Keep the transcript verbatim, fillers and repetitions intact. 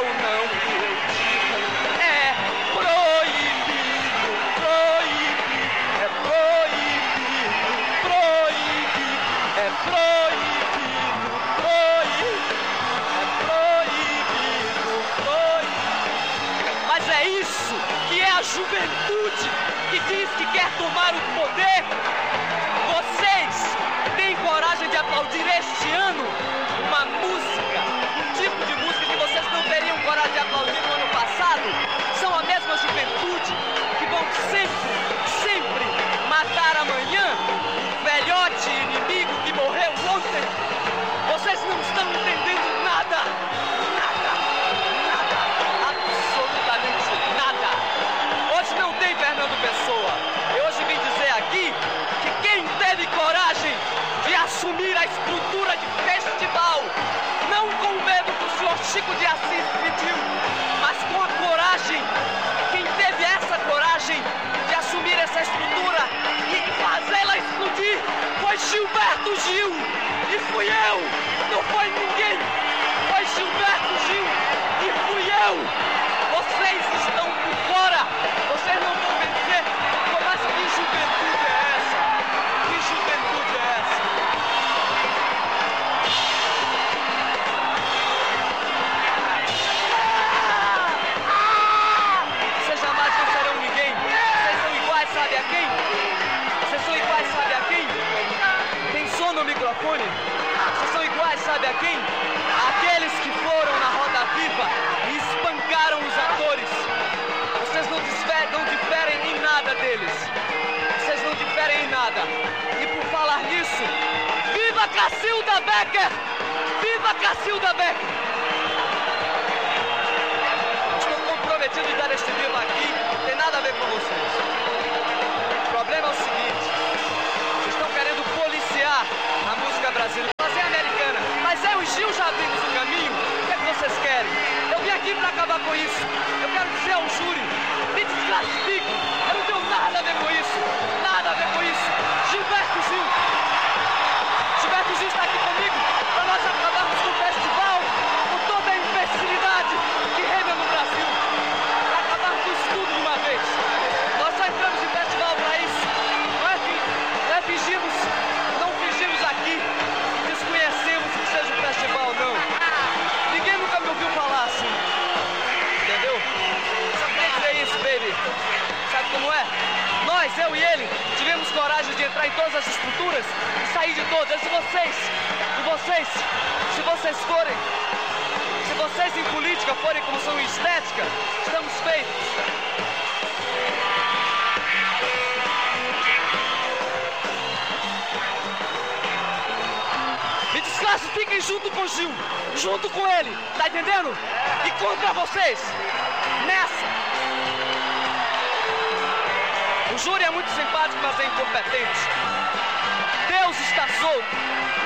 o não que eu digo é proibido, proibido, é proibido, proibido, é proibido, proibido, é proibido, proibido. Mas é isso que é a juventude que diz que quer tomar o poder. Vocês têm coragem de aplaudir este ano uma música, um tipo de música que vocês não teriam coragem de aplaudir no ano passado? São a mesma juventude que vão sempre, sempre matar amanhã o velhote inimigo que morreu ontem. Vocês não estão entendendo nada, nada, nada, absolutamente nada. Hoje não tem Fernando Pessoa. Eu hoje vim dizer aqui que quem teve coragem de assumir a estrutura de festival, não com o medo que o senhor Chico de Assis pediu, mas com a coragem, quem teve essa coragem de assumir essa estrutura e fazê-la explodir, foi Gilberto Gil, e fui eu, não foi ninguém, foi Gilberto Gil, e fui eu. Vocês estão por fora, vocês não vão vencer. Mas que juventude é essa? Que juventude é essa? Vocês jamais não serão ninguém. Vocês são iguais, sabe a quem? Vocês são iguais, sabe a quem? Tem som no microfone? Vocês são iguais, sabe a quem? Aqueles que foram na Roda Viva e espancaram os atores. Vocês não diferem, não diferem em nada deles. Vocês não diferem em nada. E por falar nisso, viva Cacilda Becker! Viva Cacilda Becker! Estou comprometido em dar este viva aqui, não tem nada a ver com vocês. O problema é o seguinte: vocês estão querendo policiar a música brasileira, fazer americana, mas eu e Gil já vimos o caminho. O que é que vocês querem? Eu vim aqui para acabar com isso. Eu quero dizer ao júri: me desclassifique. Eu não tenho nada a ver com isso. Nada a ver com isso. Gilberto Gil. Gilberto Gil está aqui comigo para nós acabarmos com o festival, com toda a imbecilidade que reina no Brasil. Para acabarmos com isso tudo de uma vez. Nós só entramos em festival para isso. Não é, não é fingimos, não fingimos aqui que desconhecemos o que seja o festival, não. Ninguém nunca me ouviu falar assim. Entendeu? Só queria dizer isso, baby. Sabe como é? Nós, eu e ele, tivemos coragem de entrar em todas as estruturas e sair de todas. E vocês, e vocês, se vocês forem, se vocês em política forem como são em estética, estamos feitos. Me desclassifiquem junto com o Gil, junto com ele, tá entendendo? E contra vocês, nessa. O júri é muito simpático, mas é incompetente. Deus está solto.